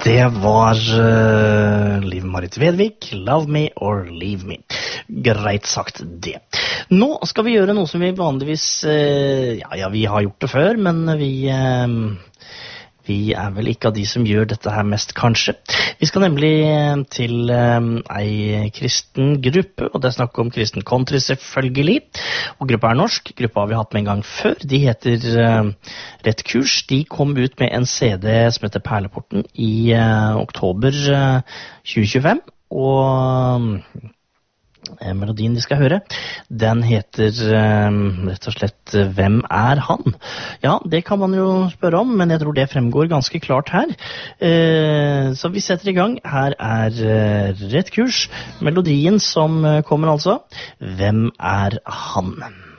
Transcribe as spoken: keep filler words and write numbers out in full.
Det var uh, Liv-Marit Vedvik, Love Me or Leave Me. Greit sagt det. Nå skal vi gjøre noe som vi vanligvis, uh, ja, ja, vi har gjort det før, men vi, uh, vi er vel ikke av de som gjør dette her mest, kanskje. Vi skal nemlig til um, ei kristen gruppe, og det er snakk om kristen country selvfølgelig. Og gruppa er norsk, gruppa har vi hatt med en gang før. De heter uh, Rett Kurs. De kom ut med en C D som heter Perleporten i uh, oktober uh, tjue tjuefem, og uh, melodien vi skal høre, den heter uh, rett og slett Hvem er han? Ja, det kan man jo spørre om, men jeg tror det fremgår ganske klart her. Uh, så vi setter i gang. Her er uh, Rett Kurs. Melodien som uh, kommer altså. Hvem er han?